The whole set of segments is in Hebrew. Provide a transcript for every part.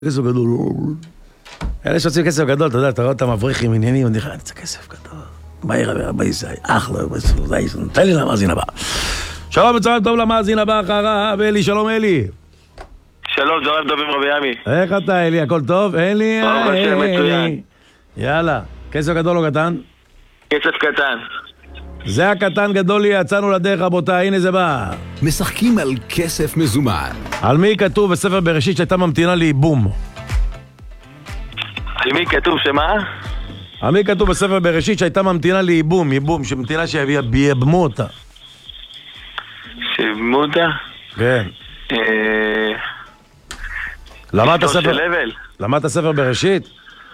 כסף גדול. אלה שרוצים כסף גדול, אתה יודע, אתה רואה אותם מבריחים עניינים, אני אומר, זה כסף גדול. מהיר רבי ישי, אחלה, תן לי למאזין הבא. שלום וצהריים טוב למאזין הבא אחריו, אלי, שלום אלי. שלום, צהריים טובים רבי ימי. איך אתה אלי, הכל טוב? אלי, ברוך השם, מצוין. יאללה, כסף גדול או קטן? כסף קטן. זה הקטן גדול לי, יצאנו לדרך רבותיי, הנה זה בא. משחקים על כסף מזומן. על מי כתוב בספר בראשית שהייתה ממתינה לייבום? על מי כתוב שמה? על מי כתוב בספר בראשית שהייתה ממתינה לייבום, ייבום, שממתינה שייבמו אותה? שיבמו אותה? כן. למדת ספר בראשית?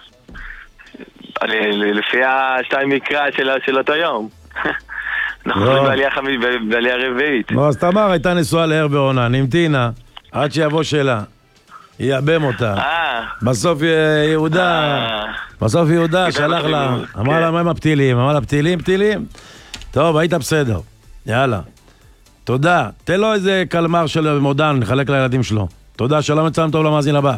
לפי השתיים מקרא של אותו יום. אנחנו חושבים בעלייה רביעית. לא, אז תמר הייתה נשואה להר ועונה, נמתינה עד שיבוא שלה, ייבם אותה. בסוף יהודה שלח לה, אמר לה מה עם הפתילים? אמר לה פתילים? טוב, היית בסדר, יאללה. תודה, תן לו איזה קלמר של מודן, נחלק לילדים שלו. תודה, שלום וצלם טוב למאזין הבא.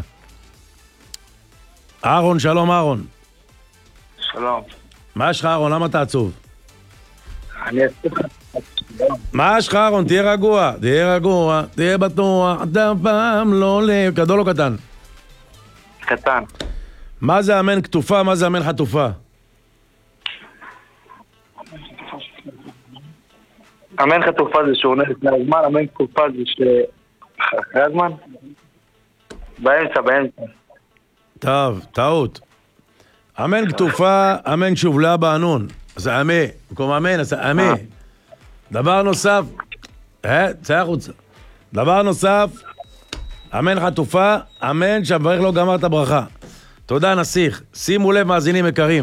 אהרון, שלום אהרון. שלום. מה יש לך אהרון? למה אתה עצוב? אני אצליח. מה יש לך אהרון? תהיה רגוע, תהיה בטוח, אתה פעם לא לב. גדול או קטן? קטן. מה זה אמן כתופה? מה זה אמן חטופה? אמן חטופה זה שעונה לפני הזמן, אמן כתופה זה שאחרי הזמן? באמצע. טוב, טעות. אמן כתופה, אמן שובלה בענון. זה אמה, במקום אמן, זה אמה. דבר נוסף, צא החוצה. דבר נוסף, אמן חטופה, אמן שהברך לא גמר את הברכה. תודה נסיך, שימו לב מאזינים יקרים.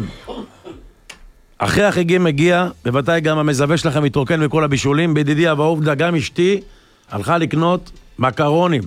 אחרי החגים מגיע, בוודאי גם המזווה שלכם מתרוקן מכל הבישולים. בידידי אהוב, גם אשתי הלכה לקנות מקרונים.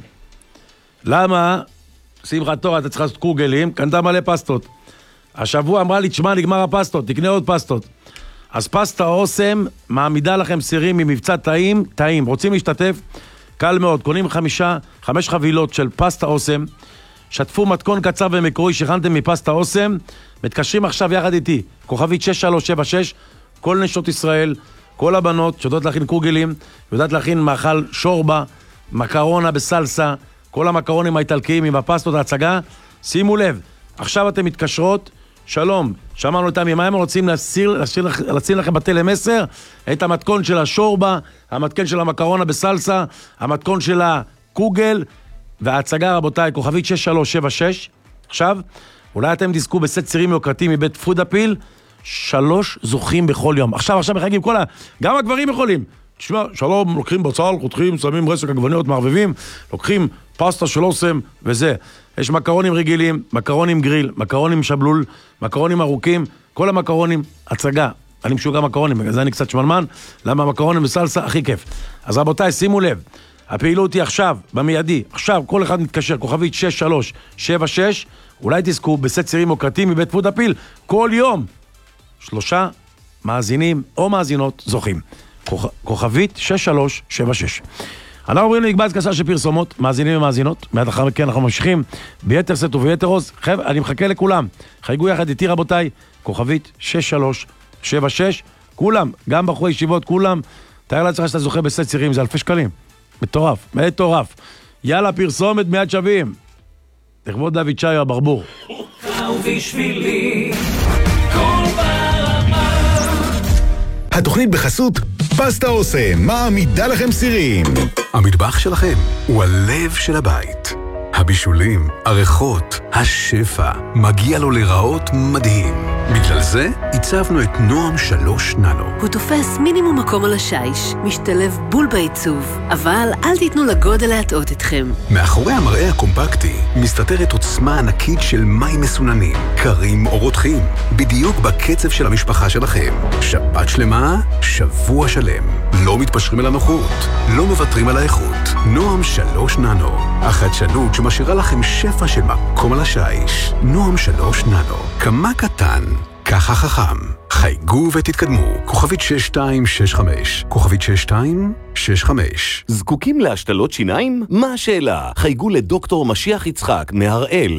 למה? שמחת תורה, אתה צריך לעשות קוגלים, קנתה מלא פסטות. השבוע אמרה לי, תשמע, נגמר הפסטות, תקנה עוד פסטות. אז פסטה אוסם מעמידה לכם סירים ממבצע טעים. רוצים להשתתף? קל מאוד, קונים 5 חבילות של פסטה אוסם, שתפו מתכון קצר ומקורי שהכנתם מפסטה אוסם, מתקשרים עכשיו יחד איתי, כוכבית 6376, כל נשות ישראל, כל הבנות שיודעות להכין קוגלים, יודעת להכין מאכל שורבה, מקרונה בסלסה, כל המקרונים האיטלקיים עם הפסטות ההצגה. שימו לב, עכשיו אתם מתקשרות, שלום, שמענו אותם ממה הם רוצים להציל לכם בטלם 10, את המתכון של השורבה, המתכון של המקרונה בסלסה, המתכון של הקוגל, וההצגה רבותיי, כוכבית 6376. עכשיו, אולי אתם תזכו בסט צירים יוקרתיים מבית פודאפיל, 3 זוכים בכל יום. עכשיו מחייגים גם הגברים יכולים. תשמע, שלום, לוקחים בצל, חותכים, שמים רסק עגבניות, מערבבים, לוקחים פסטה של אוסם וזה. יש מקרונים רגילים, מקרונים גריל, מקרונים שבלול, מקרונים ארוכים, כל המקרונים, הצגה. אני משוגע מקרונים, בגלל זה אני קצת שמנמן, למה המקרונים בסלסה הכי כיף. אז רבותיי, שימו לב, הפעילות היא עכשיו, במיידי, עכשיו כל אחד מתקשר, כוכבית 6376, אולי תזכו בסט צירים יוקרתיים מבית פודאפיל, כל יום 3 מאזינים או מאזינות זוכים. כוכבית 6376. אנחנו עוברים למקבץ קצר של פרסומות, מאזינים ומאזינות, מיד אחר מכן אנחנו ממשיכים ביתר סט וביתר עוז. חבר'ה, אני מחכה לכולם, חייגו יחד איתי רבותיי, כוכבית 6376, כולם, גם בחורי ישיבות, כולם, תאר לעצמך שאתה זוכה בסט צירים, זה אלפי שקלים, מטורף. יאללה, פרסומת מיד שווים. לכבוד דוד שי הברבור. התוכנית בחסות פסטה אוסם מעמידה לכם סירים. המטבח שלכם הוא הלב של הבית. הבישולים, הריחות, השפע, מגיע לו לראות מדהים. בגלל זה הצבנו את נועם 3 ננו. הוא תופס מינימום מקום על השיש, משתלב בול בעיצוב, אבל אל תיתנו לגודל להטעות אתכם. מאחורי המראה הקומפקטי מסתתרת עוצמה ענקית של מים מסוננים, קרים או רותחים, בדיוק בקצב של המשפחה שלכם. שבת שלמה, שבוע שלם. לא מתפשרים על הנוחות, לא מוותרים על האיכות. נועם 3 ננו, החדשנות שמשאירה לכם שפע של מקום על השיש. נועם 3 ננו, כמה קטן, ככה חכם. חייגו ותתקדמו. כוכבית 6265. כוכבית 6265. זקוקים להשתלות שיניים? מה השאלה? חייגו לדוקטור משיח יצחק מהראל